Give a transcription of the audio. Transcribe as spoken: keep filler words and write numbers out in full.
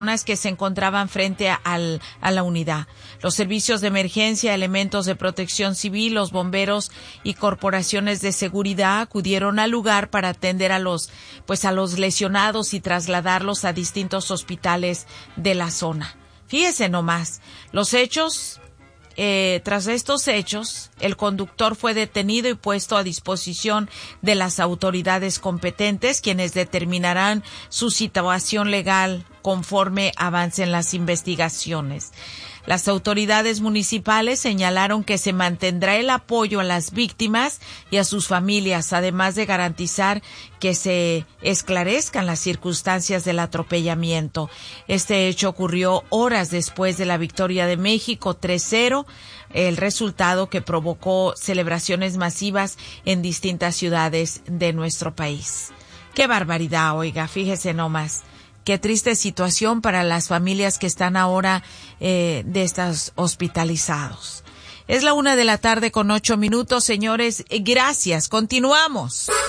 que se encontraban frente a, al, a la unidad. Los servicios de emergencia, elementos de protección civil, los bomberos y corporaciones de seguridad acudieron al lugar para atender a los, pues a los lesionados y trasladarlos a distintos hospitales de la zona. Fíjese nomás, los hechos, eh, tras estos hechos, el conductor fue detenido y puesto a disposición de las autoridades competentes, quienes determinarán su situación legal conforme avancen las investigaciones. Las autoridades municipales señalaron que se mantendrá el apoyo a las víctimas y a sus familias, además de garantizar que se esclarezcan las circunstancias del atropellamiento. Este hecho ocurrió horas después de la victoria de México tres cero, el resultado que provocó celebraciones masivas en distintas ciudades de nuestro país. ¡Qué barbaridad, oiga! Fíjese nomás. Qué triste situación para las familias que están ahora eh, de estos hospitalizados. Es la una de la tarde con ocho minutos, señores. Gracias. Continuamos.